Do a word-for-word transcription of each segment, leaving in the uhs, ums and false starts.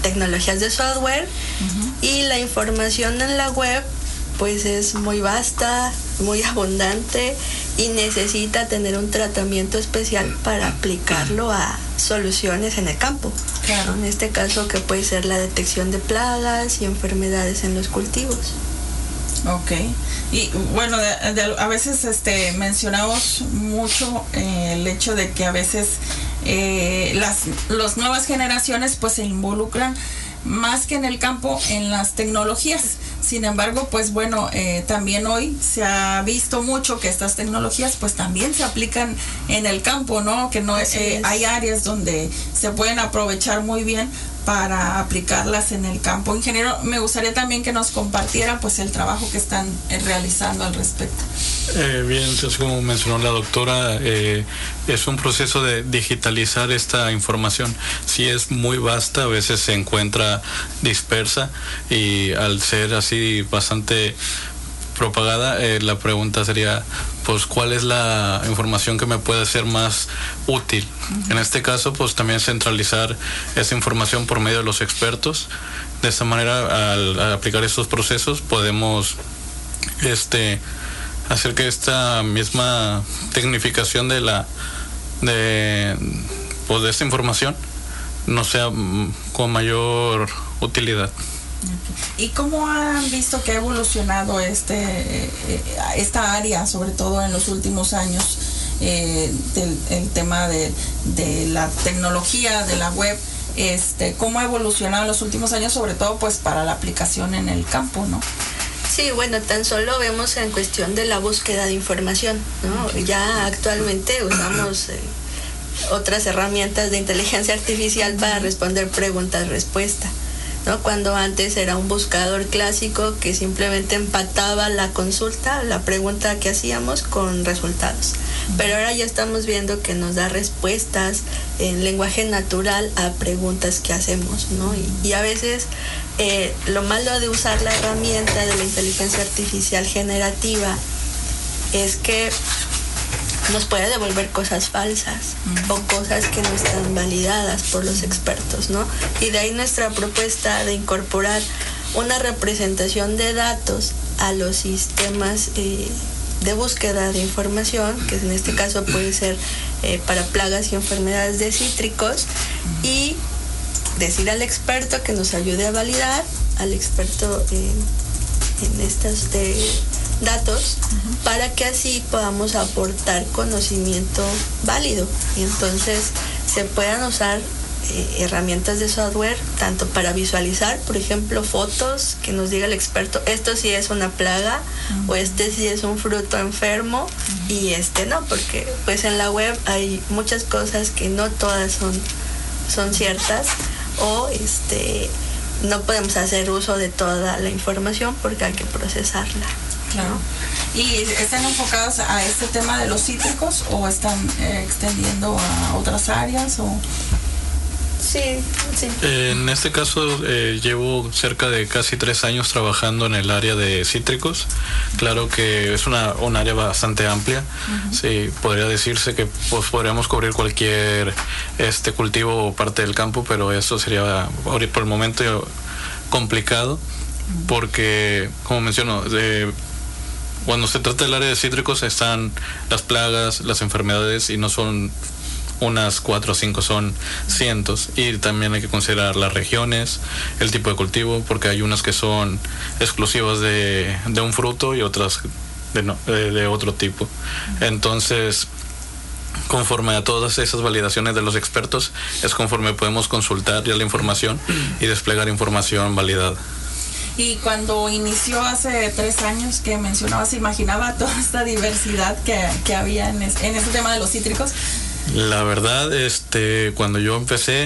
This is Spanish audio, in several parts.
tecnologías de software, uh-huh. y la información en la web pues es muy vasta, muy abundante y necesita tener un tratamiento especial para aplicarlo a soluciones en el campo. Claro. En este caso, que puede ser la detección de plagas y enfermedades en los cultivos. Ok. Y bueno, de, de, a veces este, mencionamos mucho eh, el hecho de que a veces eh, las, las nuevas generaciones pues se involucran más que en el campo en las tecnologías. Sin embargo, pues bueno, eh, también hoy se ha visto mucho que estas tecnologías pues también se aplican en el campo, ¿no? Que no eh, hay áreas donde se pueden aprovechar muy bien para aplicarlas en el campo. Ingeniero, me gustaría también que nos compartiera pues el trabajo que están eh, realizando al respecto. Eh, bien, entonces como mencionó la doctora, eh, es un proceso de digitalizar esta información. Sí es muy vasta, a veces se encuentra dispersa y al ser así bastante propagada, eh, la pregunta sería, pues, ¿cuál es la información que me puede ser más útil? Uh-huh. En este caso, pues, también centralizar esa información por medio de los expertos. De esta manera, al, al aplicar estos procesos, podemos este, hacer que esta misma tecnificación de la de, pues, de esta información nos sea con mayor utilidad. ¿Y cómo han visto que ha evolucionado este esta área, sobre todo en los últimos años, eh, del el tema de, de la tecnología, de la web? Este, ¿cómo ha evolucionado en los últimos años, sobre todo pues para la aplicación en el campo, ¿no? Sí, bueno, tan solo vemos en cuestión de la búsqueda de información, ¿no? Okay. Ya actualmente usamos eh, otras herramientas de inteligencia artificial para responder preguntas-respuesta, ¿no? Cuando antes era un buscador clásico que simplemente empataba la consulta, la pregunta que hacíamos con resultados. Pero ahora ya estamos viendo que nos da respuestas en lenguaje natural a preguntas que hacemos, ¿no? Y, y a veces eh, lo malo de usar la herramienta de la inteligencia artificial generativa es que nos puede devolver cosas falsas uh-huh. o cosas que no están validadas por los expertos, ¿no? Y de ahí nuestra propuesta de incorporar una representación de datos a los sistemas eh, de búsqueda de información, que en este caso puede ser eh, para plagas y enfermedades de cítricos, uh-huh. y decir al experto que nos ayude a validar, al experto eh, en estos de datos, uh-huh. para que así podamos aportar conocimiento válido y entonces se puedan usar eh, herramientas de software tanto para visualizar, por ejemplo, fotos que nos diga el experto, esto sí es una plaga, uh-huh. o este sí es un fruto enfermo, uh-huh. y este no, porque pues en la web hay muchas cosas que no todas son, son ciertas, o este no podemos hacer uso de toda la información porque hay que procesarla. Claro. ¿Y están enfocados a este tema de los cítricos o están eh, extendiendo a otras áreas? O? Sí, sí. En este caso eh, llevo cerca de casi tres años trabajando en el área de cítricos. Claro que es una un área bastante amplia. Uh-huh. Sí, podría decirse que pues podríamos cubrir cualquier este cultivo o parte del campo, pero eso sería por el momento complicado, uh-huh. porque, como menciono, eh, cuando se trata del área de cítricos están las plagas, las enfermedades, y no son unas cuatro o cinco, son cientos. Y también hay que considerar las regiones, el tipo de cultivo, porque hay unas que son exclusivas de, de un fruto y otras de, no, de, de otro tipo. Entonces, conforme a todas esas validaciones de los expertos, es conforme podemos consultar ya la información y desplegar información validada. Y cuando inició hace tres años que mencionaba, ¿se imaginaba toda esta diversidad que, que había en, es, en este tema de los cítricos? La verdad, este, cuando yo empecé,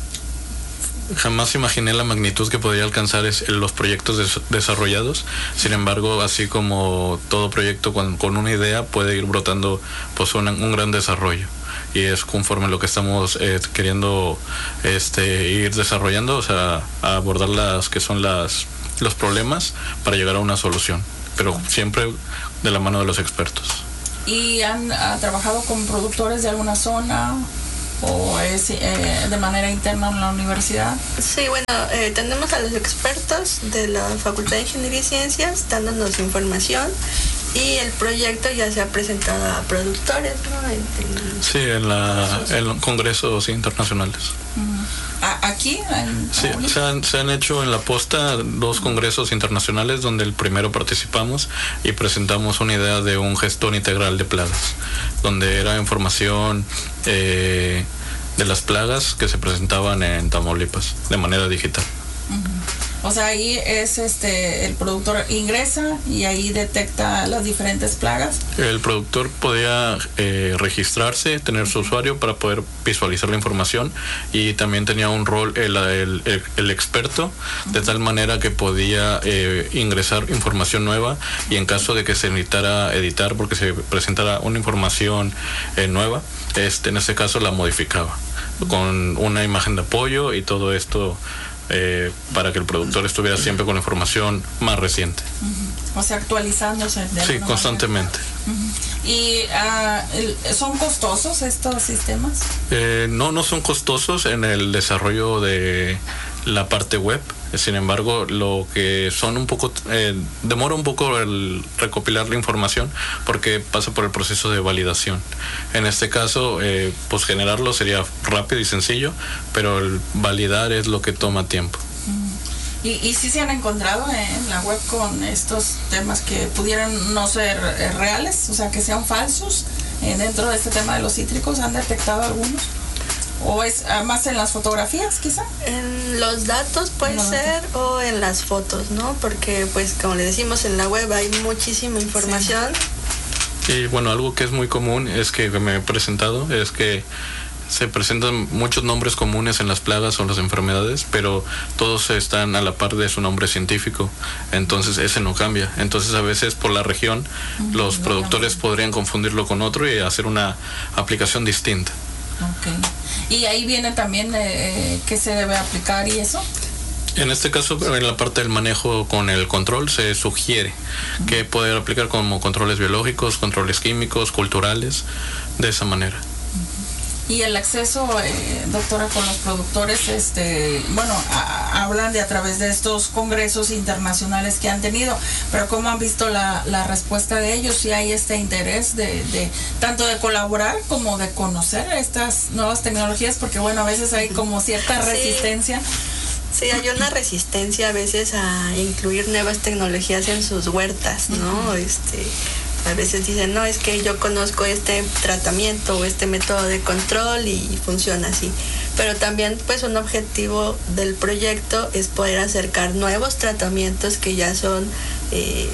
jamás imaginé la magnitud que podría alcanzar es, los proyectos des, desarrollados. Sin embargo, así como todo proyecto con, con una idea puede ir brotando pues un, un gran desarrollo. Y es conforme a lo que estamos eh, queriendo este, ir desarrollando, o sea, a abordar las que son las los problemas para llegar a una solución, pero siempre de la mano de los expertos. ¿Y han ha trabajado con productores de alguna zona? o es eh, de manera interna en la universidad? Sí, bueno, eh, tenemos a los expertos de la Facultad de Ingeniería y Ciencias dándonos información, y el proyecto ya se ha presentado a productores, ¿no? En, en sí, en, la, en congresos internacionales. Uh-huh. ¿Aquí? En, sí, se han, se han hecho en La Posta dos congresos internacionales donde el primero participamos y presentamos una idea de un gestor integral de plagas, donde era información eh, de las plagas que se presentaban en Tamaulipas de manera digital. Uh-huh. O sea, ahí es este el productor ingresa y ahí detecta las diferentes plagas. El productor podía eh, registrarse, tener su usuario para poder visualizar la información, y también tenía un rol el, el, el, el experto, de tal manera que podía eh, ingresar información nueva, y en caso de que se necesitara editar porque se presentara una información eh, nueva, este, en este caso la modificaba con una imagen de apoyo y todo esto. Eh, para que el productor estuviera siempre con la información más reciente. Uh-huh. O sea, actualizándose. De sí, constantemente. Uh-huh. ¿Y uh, son costosos estos sistemas? Eh, no, no son costosos en el desarrollo de la parte web. Sin embargo, lo que son un poco, eh, demora un poco el recopilar la información porque pasa por el proceso de validación. En este caso, eh, pues generarlo sería rápido y sencillo, pero el validar es lo que toma tiempo. ¿Y, y si se han encontrado en la web con estos temas que pudieran no ser eh, reales, o sea, que sean falsos eh, dentro de este tema de los cítricos? ¿Han detectado algunos? ¿O es más en las fotografías, quizá? En los datos puede no, ser, no. O en las fotos, ¿no? Porque, pues, como le decimos, en la web hay muchísima información. Sí. Y, bueno, algo que es muy común es que me he presentado, es que se presentan muchos nombres comunes en las plagas o las enfermedades, pero todos están a la par de su nombre científico, entonces ese no cambia. Entonces a veces por la región uh-huh. los productores podrían confundirlo con otro y hacer una aplicación distinta. Okay. ¿Y ahí viene también eh, qué se debe aplicar y eso? En este caso, en la parte del manejo con el control, se sugiere uh-huh. que poder aplicar como controles biológicos, controles químicos, culturales, de esa manera. Uh-huh. Y el acceso, eh, doctora, con los productores, este, bueno, a, hablan de a través de estos congresos internacionales que han tenido, pero ¿cómo han visto la, la respuesta de ellos? Si hay este interés de, de tanto de colaborar como de conocer estas nuevas tecnologías, porque bueno, a veces hay como cierta resistencia. Sí, sí hay una resistencia a veces a incluir nuevas tecnologías en sus huertas, ¿no? Uh-huh. Este... A veces dicen, no, es que yo conozco este tratamiento o este método de control y funciona así. Pero también, pues, un objetivo del proyecto es poder acercar nuevos tratamientos que ya son eh,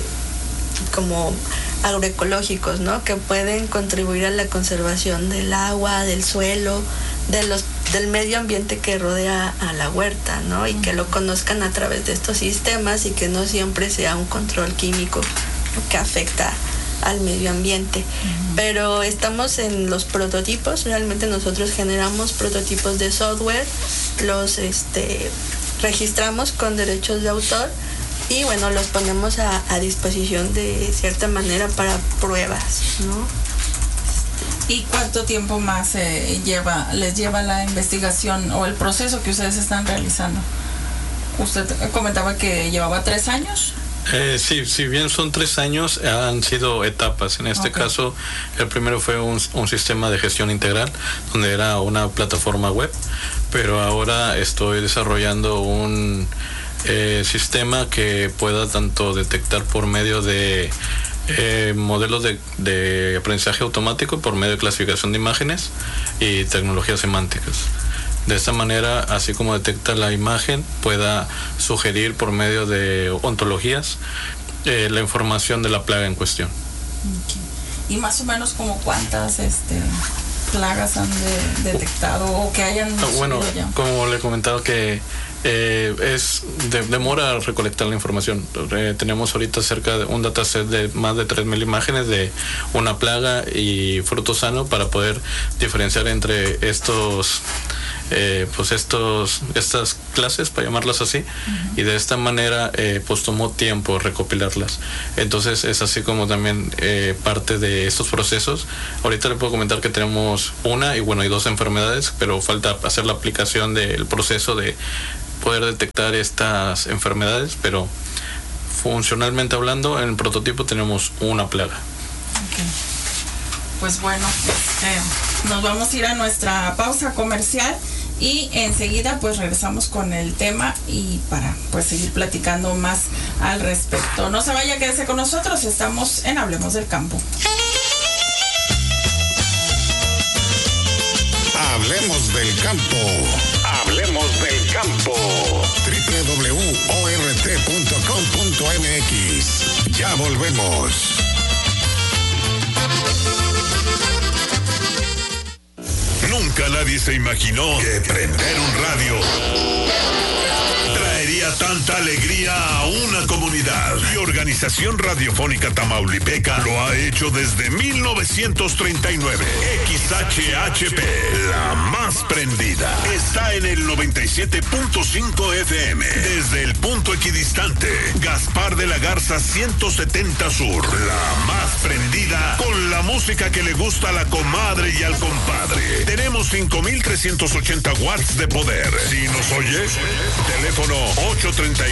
como agroecológicos, ¿no? Que pueden contribuir a la conservación del agua, del suelo, de los, del medio ambiente que rodea a la huerta, ¿no? Y que lo conozcan a través de estos sistemas y que no siempre sea un control químico que afecta al medio ambiente. Uh-huh. Pero estamos en los prototipos, realmente nosotros generamos prototipos de software, los este registramos con derechos de autor y bueno, los ponemos a, a disposición de cierta manera para pruebas, ¿no? ¿Y cuánto tiempo más eh, lleva, les lleva la investigación o el proceso que ustedes están realizando? Usted comentaba que llevaba tres años. Eh, sí, si bien son tres años, han sido etapas. En este okay. caso, el primero fue un, un sistema de gestión integral, donde era una plataforma web, pero ahora estoy desarrollando un eh, sistema que pueda tanto detectar por medio de eh, modelos de, de aprendizaje automático, por medio de clasificación de imágenes y tecnologías semánticas. De esta manera, así como detecta la imagen, pueda sugerir por medio de ontologías eh, la información de la plaga en cuestión. Okay. ¿Y más o menos como cuántas este, plagas han de, detectado o que hayan ah, bueno, ya? Como le he comentado que eh, es de, demora recolectar la información. Eh, tenemos ahorita cerca de un dataset de más de tres mil imágenes de una plaga y fruto sano para poder diferenciar entre estos eh, pues estos estas clases, para llamarlas así, uh-huh. y de esta manera eh, pues tomó tiempo recopilarlas. Entonces es así como también eh, parte de estos procesos. Ahorita le puedo comentar que tenemos una y bueno, hay dos enfermedades, pero falta hacer la aplicación del proceso de poder detectar estas enfermedades, pero funcionalmente hablando, en el prototipo tenemos una plaga. Okay. Pues bueno, eh, nos vamos a ir a nuestra pausa comercial y enseguida pues regresamos con el tema y para pues seguir platicando más al respecto. No se vaya, quédese con nosotros, estamos en Hablemos del Campo. Hablemos del campo. Hablemos del campo. doble u doble u doble u punto o r t punto com punto m x. Ya volvemos. Nunca nadie se imaginó que prender un radio traería tanta alegría a una comunidad. Y Organización Radiofónica Tamaulipeca lo ha hecho desde mil novecientos treinta y nueve. X H H P, la más prendida, está en el noventa y siete punto cinco F M. Desde el punto equidistante, Gaspar de la Garza ciento setenta Sur, la más prendida con la música que le gusta a la comadre y al compadre. Tenemos cinco mil trescientos ochenta watts de poder. Si nos oyes, teléfono ocho tres